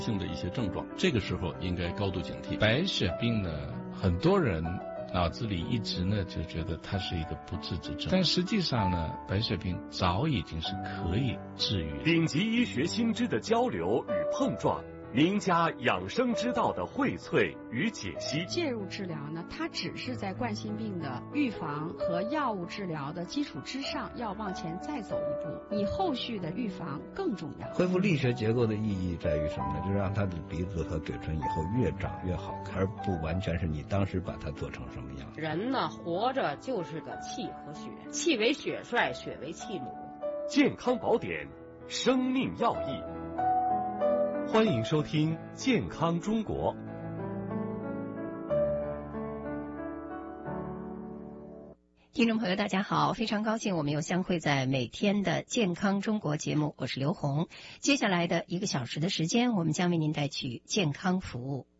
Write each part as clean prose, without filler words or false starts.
性的一些症状，这个时候应该高度警惕。 白血病呢，很多人脑子里一直呢就觉得它是一个不治之症，但实际上呢，白血病早已经是可以治愈。 顶级医学新知的交流与碰撞，名家养生之道的荟萃与解析。 介入治疗呢，它只是在冠心病的预防和药物治疗的基础之上，要往前再走一步，你后续的预防更重要。 恢复力学结构的意义在于什么呢？就是让他的鼻子和嘴唇以后越长越好看，而不完全是你当时把它做成什么样。 人呢，活着就是个气和血，气为血帅，血为气母。 健康宝典，生命要义。欢迎收听《健康中国》。 听众朋友大家好，非常高兴我们又相会在每天的健康中国节目，我是刘红。接下来的1个小时的时间，我们将为您带去健康服务。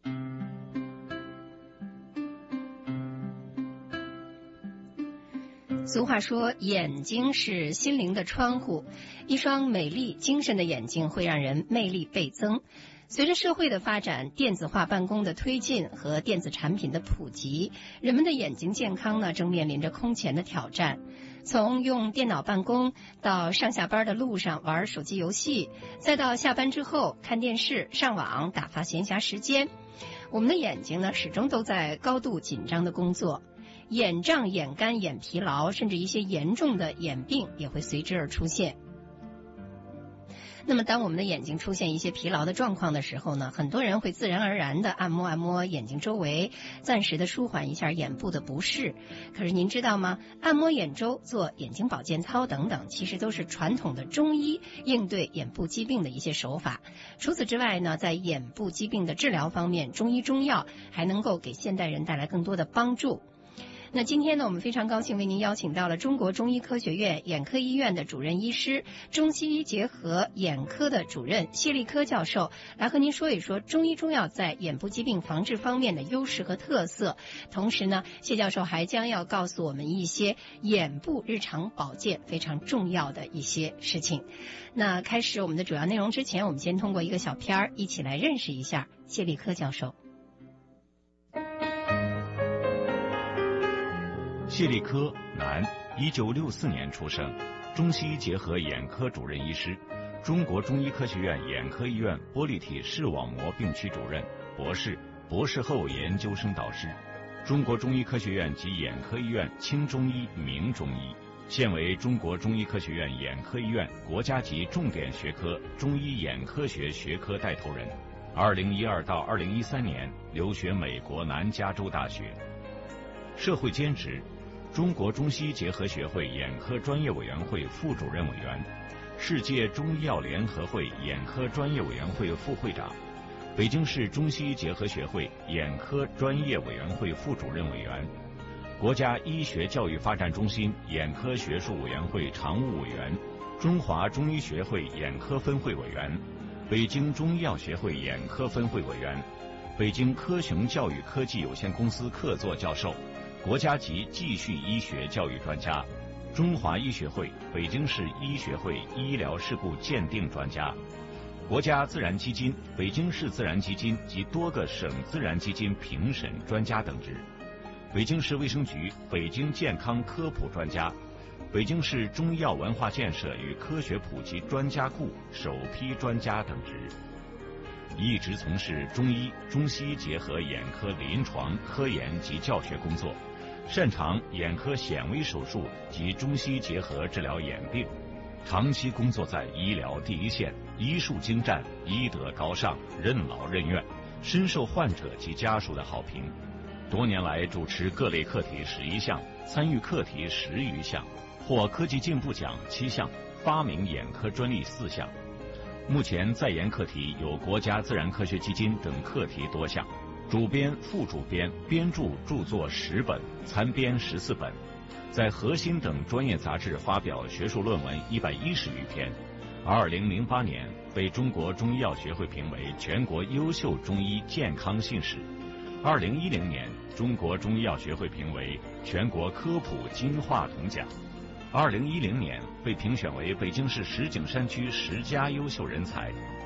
俗话说，眼睛是心灵的窗户，一双美丽精神的眼睛会让人魅力倍增。随着社会的发展，电子化办公的推进和电子产品的普及，人们的眼睛健康呢正面临着空前的挑战。从用电脑办公到上下班的路上玩手机游戏，再到下班之后看电视、上网打发闲暇时间，我们的眼睛呢始终都在高度紧张的工作。眼胀、眼干、眼疲劳，甚至一些严重的眼病也会随之而出现。那么当我们的眼睛出现一些疲劳的状况的时候呢，很多人会自然而然地按摩眼睛周围，暂时的舒缓一下眼部的不适。可是您知道吗？按摩眼周、做眼睛保健操等等，其实都是传统的中医应对眼部疾病的一些手法。除此之外呢，在眼部疾病的治疗方面，中医中药还能够给现代人带来更多的帮助。那今天呢，我们非常高兴为您邀请到了中国中医科学院眼科医院的主任医师、中西医结合眼科的主任谢立科教授，来和您说一说中医中药在眼部疾病防治方面的优势和特色。同时呢，谢教授还将要告诉我们一些眼部日常保健非常重要的一些事情。那开始我们的主要内容之前，我们先通过一个小片儿一起来认识一下谢立科教授。 谢立科，男，1964年出生，中西医结合眼科主任医师，中国中医科学院眼科医院玻璃体视网膜病区主任，博士、博士后研究生导师，中国中医科学院及眼科医院轻中医、名中医，现为中国中医科学院眼科医院国家级重点学科中医眼科学学科带头人。2012到2013年留学美国南加州大学。社会兼职，中国中西医结合学会眼科专业委员会副主任委员，世界中医药联合会眼科专业委员会副会长，北京市中西医结合学会眼科专业委员会副主任委员，国家医学教育发展中心眼科学术委员会常务委员，中华中医学会眼科分会委员，北京中医药学会眼科分会委员，北京科雄教育科技有限公司客座教授，国家级继续医学教育专家，中华医学会、北京市医学会医疗事故鉴定专家，国家自然基金、北京市自然基金及多个省自然基金评审专家等职，北京市卫生局北京健康科普专家，北京市中医药文化建设与科学普及专家库首批专家等职。一直从事中医、中西医结合眼科临床、科研及教学工作，擅长眼科显微手术及中西医结合治疗眼病，长期工作在医疗第一线，医术精湛，医德高尚，任劳任怨，深受患者及家属的好评。多年来主持各类课题11项，参与课题10余项，获科技进步奖7项，发明眼科专利4项。目前在研课题有国家自然科学基金等课题多项，主编、副主编、编著著作10本，参编14本，在核心等专业杂志发表学术论文110余篇。2008年被中国中医药学会评为全国优秀中医健康信使，2010年中国中医药学会评为全国科普金话筒奖。2010年被评选为北京市石景山区10佳优秀人才